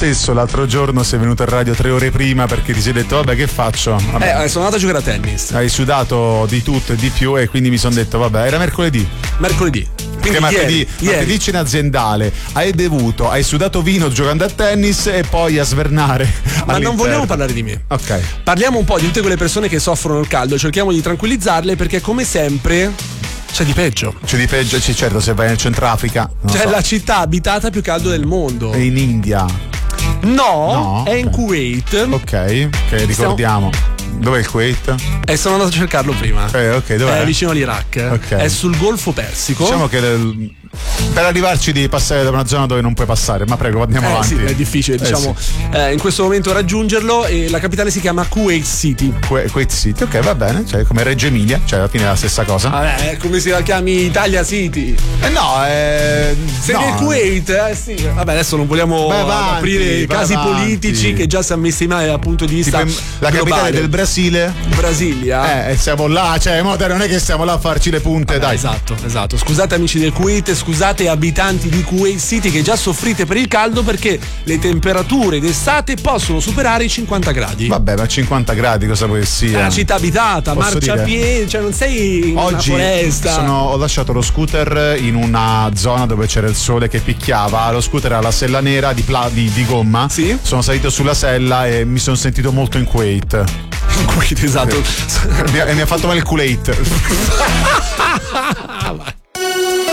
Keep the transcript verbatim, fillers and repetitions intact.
stesso l'altro giorno sei venuto in radio tre ore prima perché ti sei detto vabbè che faccio? Vabbè. Eh, sono andato a giocare a tennis. Hai sudato di tutto e di più e quindi mi sono detto vabbè, era mercoledì. Mercoledì. Perché martedì, ieri, martedì ieri. cena aziendale, hai bevuto, hai sudato vino giocando a tennis e poi a svernare. Ma non vogliamo parlare di me. Ok. Parliamo un po' di tutte quelle persone che soffrono il caldo, cerchiamo di tranquillizzarle perché come sempre c'è di peggio. C'è di peggio, sì, certo, se vai nel Centrafrica. C'è so. la città abitata più calda del mondo. È in India. No, No, è in ok. Kuwait. Ok, ok, ricordiamo. Dov'è il Kuwait? E sono andato a cercarlo prima. Eh, ok, dov'è? È vicino all'Iraq. Ok. È sul Golfo Persico. Diciamo che le- per arrivarci devi passare da una zona dove non puoi passare, ma prego, andiamo Eh avanti. sì, è difficile, Eh, diciamo, sì. eh, in questo momento raggiungerlo e la capitale si chiama Kuwait City. Que- Kuwait City, ok, va bene, cioè come Reggio Emilia, cioè alla fine è la stessa cosa. Vabbè, è come se la chiami Italia City. Eh no, eh, Sei no. del Kuwait, eh sì. Vabbè, adesso non vogliamo Vai avanti, aprire vai casi avanti. politici che già siamo messi male dal punto di vista Tipo, la globale. capitale del Brasile. Brasilia. Eh, e siamo là, cioè, mo non è che stiamo là a farci le punte, Vabbè, dai. Esatto, esatto. Scusate amici del Kuwait, scusate abitanti di Kuwait City che già soffrite per il caldo perché le temperature d'estate possono superare i cinquanta gradi. Vabbè, ma cinquanta gradi cosa vuoi che È sia? una città abitata, Posso marciapiede, cioè non sei in Oggi una foresta. sono- ho lasciato lo scooter in una zona dove c'era il sole che picchiava. Lo scooter ha la sella nera di, pla- di, di gomma. Sì. Sono salito sulla sella e mi sono sentito molto in Kuwait. In Kuwait, esatto. Mi ha, e mi ha fatto male il Kuwait. Vai.